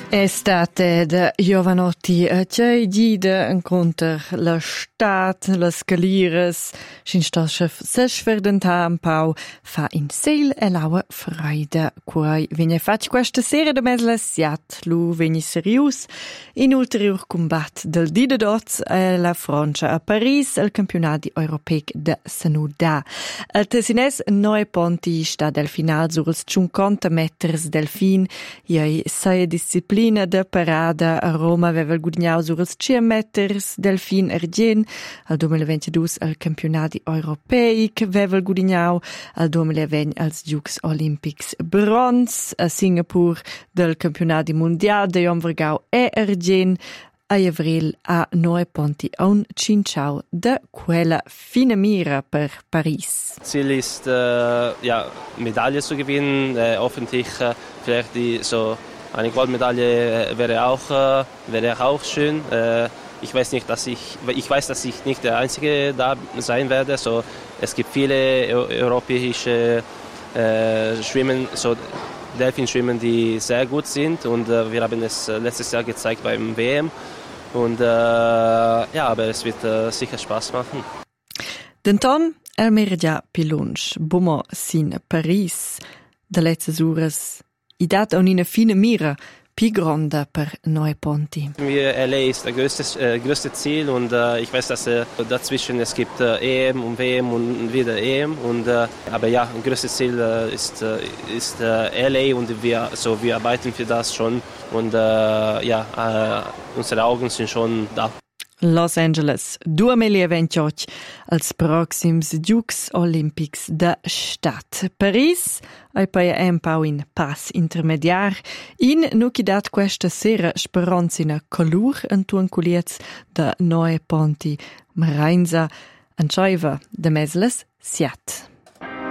Estate de Giovanotti c'è gida incontra la stat, las galires, sin stoschef sesverdenta un pau fa in sel e laua freude, quai vegna fac questa sera de mes lesiat, lu vegni serius, in ulterior combat del dida dots e la Francia a Paris, al campionati europeic de Sanuda. Al Tessines Noe Ponti sta del final surs 50 meters delfin, iei 6 disciplina de parada a Roma aveva guadagnato sur els 100 meters delfin argent, al 2022 al campionati europei che aveva guadagnato, al 2020 als Jocs Olympics bronz, a Singapur del campionati mondial de Jomvergau e argent, a avril a Noe Ponti un cinciau de quella fine mira per Paris. Ziel ist, Medaille zu gewinnen, hoffentlich vielleicht eine Goldmedaille wäre auch schön. Ich weiß, dass ich nicht der Einzige da sein werde. So, es gibt viele europäische Delfinschwimmen, die sehr gut sind, und wir haben es letztes Jahr gezeigt beim WM. Und aber es wird sicher Spaß machen. Denton el mergia pilunsch, bumo sin Paris, de letztes Ures. I dat auch eine fine mira, pi grande per Noe Ponti. LA ist das größte Ziel, und ich weiß, dass dazwischen es gibt EM und WM und wieder EM, aber ja, ein größtes Ziel ist LA, und wir arbeiten für das schon, und unsere Augen sind schon da. Los Angeles 2028 als proxims Jocs Olympics de Stat. Paris ai poi un pau in pass intermediar. In nuci dat questa sera speranzina colur Antuan Culiez de Noe Ponti Mareinza Anchoiva de Mesles Siat.